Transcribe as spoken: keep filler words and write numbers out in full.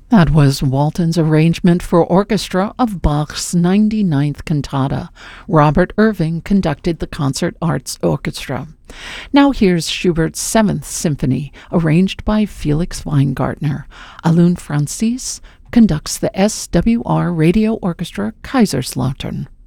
That was Walton's arrangement for orchestra of Bach's ninety-ninth Cantata. Robert Irving conducted the Concert Arts Orchestra. Now here's Schubert's Seventh Symphony, arranged by Felix Weingartner. Alun Francis conducts the S W R Radio Orchestra, Kaiserslautern.